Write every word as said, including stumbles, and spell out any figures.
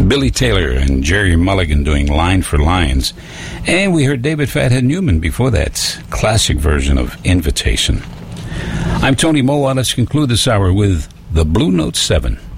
Billy Taylor and Jerry Mulligan doing Line for Lines. And we heard David Fathead Newman before that classic version of Invitation. I'm Tony Moa. Let's conclude this hour with the Blue Note seven.